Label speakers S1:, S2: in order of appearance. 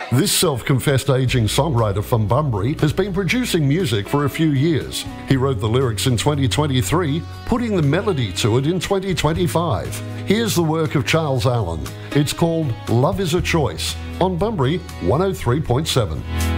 S1: This self-confessed aging songwriter from Bunbury has been producing music for a few years. He wrote the lyrics in 2023, putting the melody to it in 2025. Here's the work of Charles Allen. It's called Love is a Choice on Bunbury 103.7.